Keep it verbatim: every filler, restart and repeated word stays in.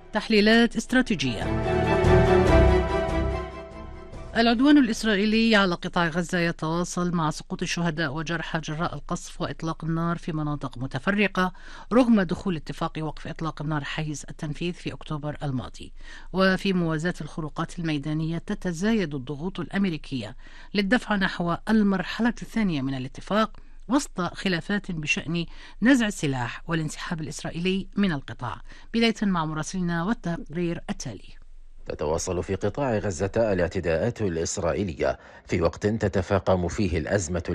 تحليلات استراتيجية. العدوان الإسرائيلي على قطاع غزة يتواصل مع سقوط الشهداء وجرحى جراء القصف وإطلاق النار في مناطق متفرقة رغم دخول اتفاق وقف إطلاق النار حيز التنفيذ في أكتوبر الماضي. وفي موازاة الخروقات الميدانية تتزايد الضغوط الأمريكية للدفع نحو المرحلة الثانية من الاتفاق وسط خلافات بشأن نزع السلاح والانسحاب الإسرائيلي من القطاع. بداية مع مراسلنا والتقرير التالي. تتواصل في قطاع غزة الاعتداءات الإسرائيلية في وقت تتفاقم فيه الأزمة